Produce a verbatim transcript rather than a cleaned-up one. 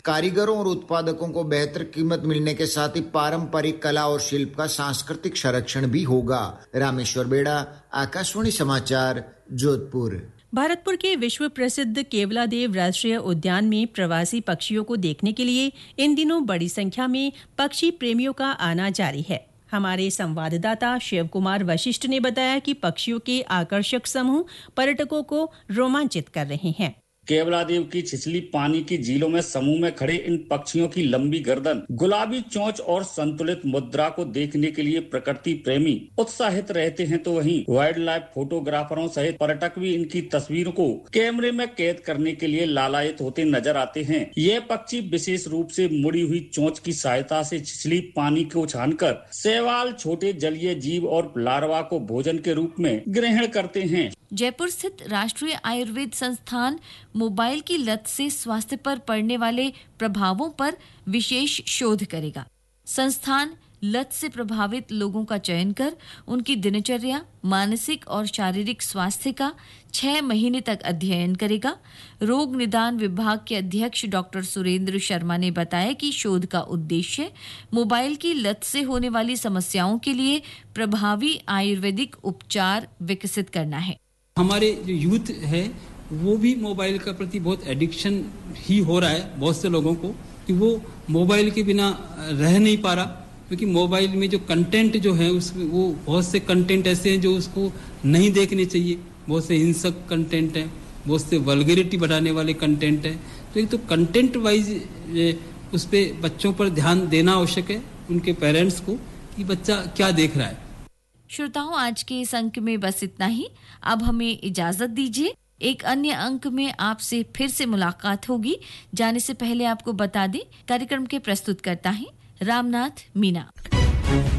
कारीगरों और उत्पादकों को बेहतर कीमत मिलने के साथ ही पारंपरिक कला और शिल्प का सांस्कृतिक संरक्षण भी होगा। रामेश्वर बेड़ा, आकाशवाणी समाचार, जोधपुर। भरतपुर के विश्व प्रसिद्ध केवलादेव राष्ट्रीय उद्यान में प्रवासी पक्षियों को देखने के लिए इन दिनों बड़ी संख्या में पक्षी प्रेमियों का आना जारी है। हमारे संवाददाता शिव कुमार वशिष्ठ ने बताया कि पक्षियों के आकर्षक समूह पर्यटकों को रोमांचित कर रहे हैं। केवलादेव की छिछली पानी की झीलों में समूह में खड़े इन पक्षियों की लंबी गर्दन, गुलाबी चोंच और संतुलित मुद्रा को देखने के लिए प्रकृति प्रेमी उत्साहित रहते हैं, तो वहीं वाइल्ड लाइफ फोटोग्राफरों सहित पर्यटक भी इनकी तस्वीरों को कैमरे में कैद करने के लिए लालायित होते नजर आते हैं। ये पक्षी विशेष रूप से मुड़ी हुई चोंच की सहायता से छिछली पानी को छानकर शैवाल, छोटे जलीय जीव और लार्वा को भोजन के रूप में ग्रहण करते हैं। जयपुर स्थित राष्ट्रीय आयुर्वेद संस्थान मोबाइल की लत से स्वास्थ्य पर पड़ने वाले प्रभावों पर विशेष शोध करेगा। संस्थान लत से प्रभावित लोगों का चयन कर उनकी दिनचर्या, मानसिक और शारीरिक स्वास्थ्य का छह महीने तक अध्ययन करेगा। रोग निदान विभाग के अध्यक्ष डॉक्टर सुरेंद्र शर्मा ने बताया कि शोध का उद्देश्य मोबाइल की लत से होने वाली समस्याओं के लिए प्रभावी आयुर्वेदिक उपचार विकसित करना है। हमारे जो यूथ है वो भी मोबाइल का प्रति बहुत एडिक्शन ही हो रहा है बहुत से लोगों को, कि वो मोबाइल के बिना रह नहीं पा रहा, क्योंकि मोबाइल में जो कंटेंट जो है उसमें वो बहुत से कंटेंट ऐसे हैं जो उसको नहीं देखने चाहिए। बहुत से हिंसक कंटेंट है, बहुत से वल्गैरिटी बढ़ाने वाले कंटेंट है। तो एक तो कंटेंट वाइज उस पर बच्चों पर ध्यान देना आवश्यक है, उनके पेरेंट्स को, कि बच्चा क्या देख रहा है। श्रोताओं, आज के इस अंक में बस इतना ही। अब हमें इजाजत दीजिए। एक अन्य अंक में आपसे फिर से मुलाकात होगी। जाने से पहले आपको बता दें, कार्यक्रम के प्रस्तुतकर्ता हैं रामनाथ मीना।